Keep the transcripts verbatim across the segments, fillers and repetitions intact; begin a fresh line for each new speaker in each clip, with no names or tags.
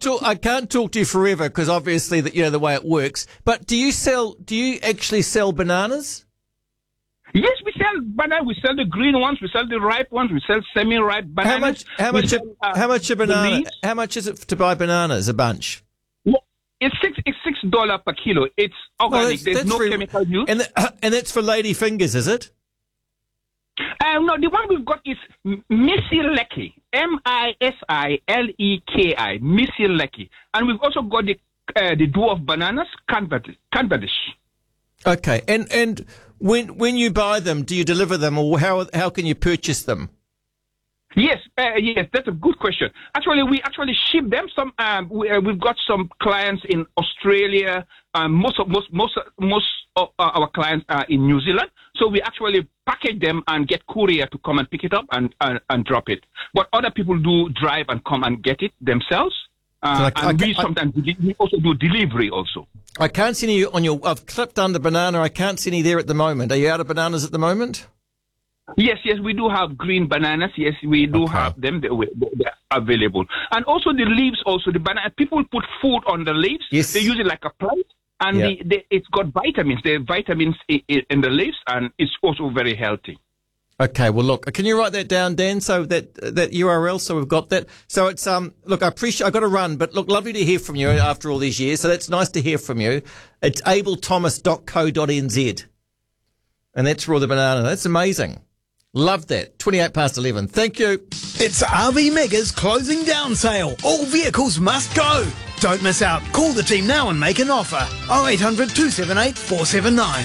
talk. I can't talk to you forever because obviously that you know the way it works. But do you sell? Do you actually sell bananas?
Yes, we sell bananas. We sell the green ones. We sell the ripe ones. We sell semi-ripe bananas.
How much? How
We
much?
sell,
a,
uh,
how much a
the
banana?
leaves.
How much is it to buy bananas? A bunch.
Well, it's six. It's six dollar per kilo. It's organic.
that's-
There's
that's
no
very-
chemical use.
And the, and that's for lady fingers, is it?
Um, no, the one we've got is Missy Lecky. M I S I L E K I. Missy Lecky. And we've also got the uh, the dwarf bananas, Canbadish.
Okay. And and when when you buy them, do you deliver them, or how how can you purchase them?
Yes, uh, yes, that's a good question. Actually, we actually ship them. Some um, we, uh, we've got some clients in Australia. Um, most of most most most of our clients are in New Zealand. So we actually package them and get courier to come and pick it up and and, and drop it. But other people do drive and come and get it themselves. Uh,
So I-
and
I-
we
I-
sometimes we also do delivery also.
I can't see any on your. I've clipped under banana. I can't see any there at the moment. Are you out of bananas at the moment?
Yes, yes, we do have green bananas. Yes, we do
Okay.
have them. They, they're available. And also the leaves, also the banana. People put food on the leaves.
Yes.
They use it like a plate. And
Yeah.
the, the, it's got vitamins. There are vitamins in, in the leaves, and it's also very healthy.
Okay, well, look, can you write that down, Dan, so that that U R L, so we've got that. So it's um, look, I appreciate. I got to run, but look, lovely to hear from you after all these years. So that's nice to hear from you. It's abel thomas dot co dot n z, and that's for all the banana. That's amazing. Love that. Twenty-eight past eleven. Thank you.
It's R V Mega's closing down sale. All vehicles must go. Don't miss out. Call the team now and make an offer. oh eight hundred, two seven eight, four seven nine.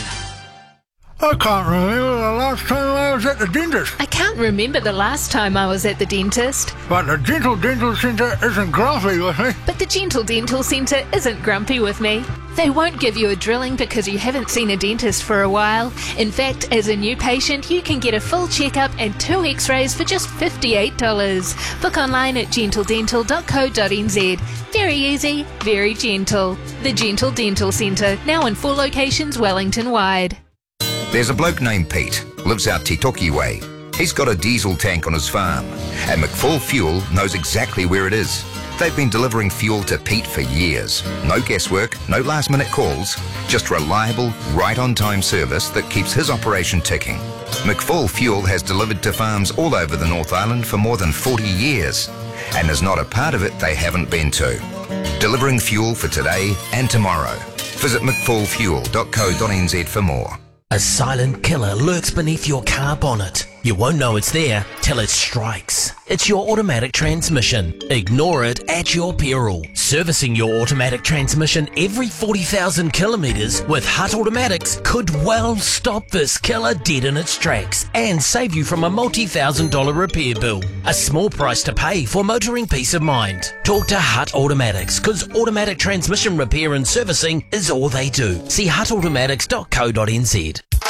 I can't remember the last time I was at the dentist.
I can't remember the last time I was at the dentist.
But the Gentle Dental Centre isn't grumpy with me.
But the Gentle Dental Centre isn't grumpy with me. They won't give you a drilling because you haven't seen a dentist for a while. In fact, as a new patient, you can get a full checkup and two x-rays for just fifty-eight dollars. Book online at gentle dental dot co dot n z. Very easy, very gentle. The Gentle Dental Centre, now in four locations Wellington-wide.
There's a bloke named Pete, lives out Titoki way. He's got a diesel tank on his farm, and McFall Fuel knows exactly where it is. They've been delivering fuel to Pete for years. No guesswork, no last minute calls, just reliable, right on time service that keeps his operation ticking. McFall Fuel has delivered to farms all over the North Island for more than forty years, and there's not a part of it they haven't been to. Delivering fuel for today and tomorrow. Visit mcfall fuel dot co dot n z for more.
A silent killer lurks beneath your car bonnet. You won't know it's there till it strikes. It's your automatic transmission. Ignore it at your peril. Servicing your automatic transmission every forty thousand kilometres with Hutt Automatics could well stop this killer dead in its tracks and save you from a multi-thousand dollar repair bill. A small price to pay for motoring peace of mind. Talk to Hutt Automatics, because automatic transmission repair and servicing is all they do. See hutt automatics dot co dot n z.